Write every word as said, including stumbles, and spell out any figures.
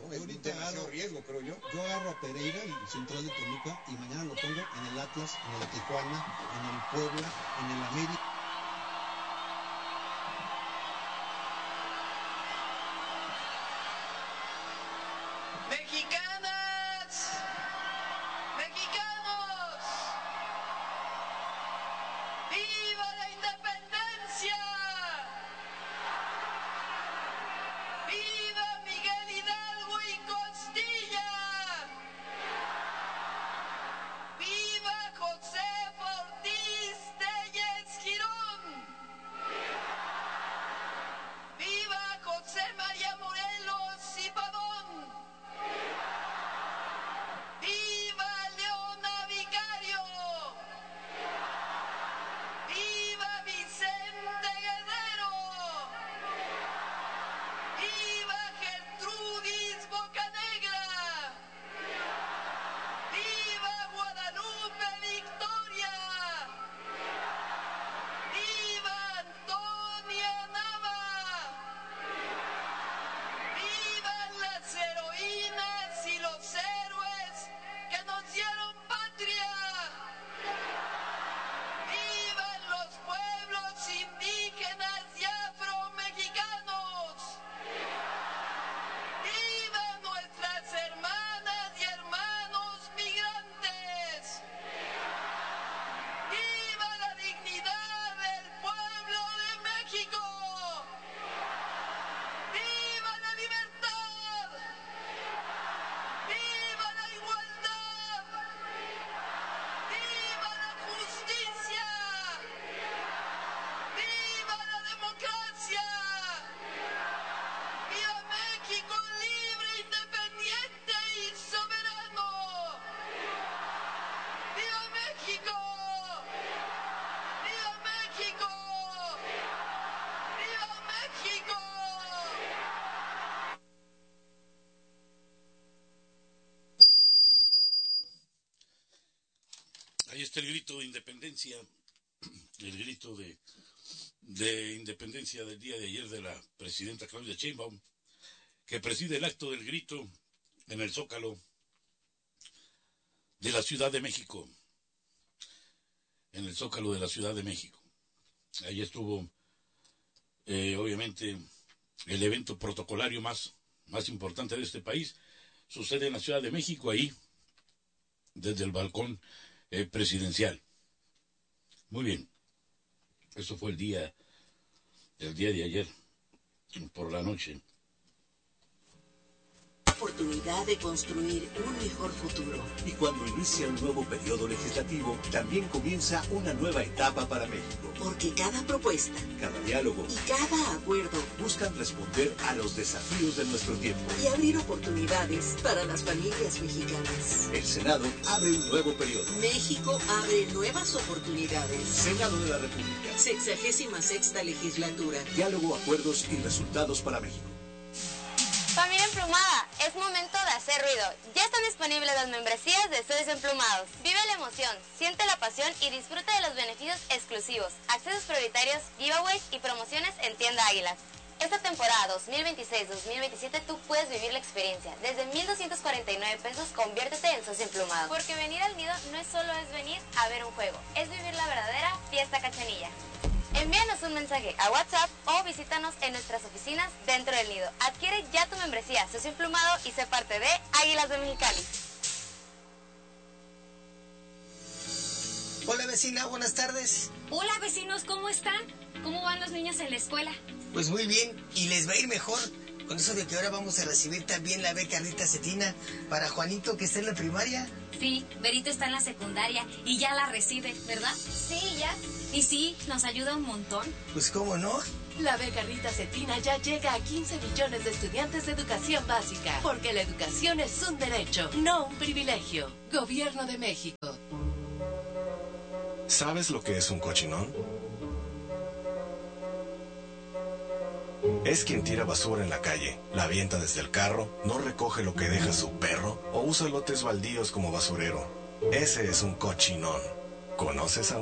¿no? Es ahorita demasiado agarro, riesgo, creo yo. Yo agarro a Pereira, el central de Toluca, y mañana lo pongo en el Atlas, en el Tijuana, en el Puebla, en el América. Mexicanas, mexicanos, ¡viva la independencia! ¡Viva Miguel Hidalgo y Costilla! ¡Viva José Ortiz Telles Girón! ¡Viva José María Morelos y Pavón! ¡Viva Leona Vicario! ¡Viva Vicente Guerrero! ¡Viva Gertrudis Bocanegra! ¡Viva Guadalupe Victoria! ¡Viva Antonia Nava! ¡Vivan las heroínas y los héroes que nos dieron patria! ¡Vivan los pueblos indígenas y afromexicanos! ¡Vivan nuestras hermanas y hermanos migrantes! ¡Viva la dignidad del pueblo de México! ¡Viva la libertad! ¡Viva la igualdad! ¡Viva la justicia! ¡Viva la democracia! ¡Viva México libre, independiente y soberano! ¡Viva México! ¡Viva México! ¡Viva México! Ahí está el grito de independencia, el grito de, de independencia del día de ayer de la presidenta Claudia Sheinbaum, que preside el acto del grito en el Zócalo de la Ciudad de México, en el Zócalo de la Ciudad de México. Ahí estuvo, eh, obviamente, el evento protocolario más, más importante de este país. Sucede en la Ciudad de México, ahí, desde el balcón eh, presidencial. Muy bien. Eso fue el día, el día de ayer, por la noche. Oportunidad de construir un mejor futuro. Y cuando inicia un nuevo periodo legislativo, también comienza una nueva etapa para México. Porque cada propuesta, cada diálogo y cada acuerdo buscan responder a los desafíos de nuestro tiempo y abrir oportunidades para las familias mexicanas. El Senado abre un nuevo periodo. México abre nuevas oportunidades. Senado de la República. Sexagésima sexta legislatura. Diálogo, acuerdos y resultados para México. Familia Emplumada, es momento de hacer ruido. Ya están disponibles las membresías de Estudios Emplumados. Vive la emoción, siente la pasión y disfruta de los beneficios exclusivos, accesos prioritarios, giveaways y promociones en Tienda Águilas. Esta temporada dos mil veintiséis dos mil veintisiete tú puedes vivir la experiencia. Desde mil doscientos cuarenta y nueve pesos, conviértete en socio emplumado. Porque venir al nido no es solo es venir a ver un juego, es vivir la verdadera fiesta cachanilla. Envíanos un mensaje a WhatsApp o visítanos en nuestras oficinas dentro del nido. Adquiere ya tu membresía socio emplumado y sé parte de Águilas de Mexicali. Hola vecina, buenas tardes. Hola vecinos, ¿cómo están? ¿Cómo van los niños en la escuela? Pues muy bien, y les va a ir mejor con eso de que ahora vamos a recibir también la beca Rita Cetina para Juanito, que está en la primaria. Sí, Berito está en la secundaria y ya la recibe, ¿verdad? Sí, ya. Y sí, nos ayuda un montón. Pues cómo no. La beca Rita Cetina ya llega a quince millones de estudiantes de educación básica, porque la educación es un derecho, no un privilegio. Gobierno de México. ¿Sabes lo que es un cochinón? Es quien tira basura en la calle, la avienta desde el carro, no recoge lo que deja su perro o usa lotes baldíos como basurero. Ese es un cochinón. ¿Conoces a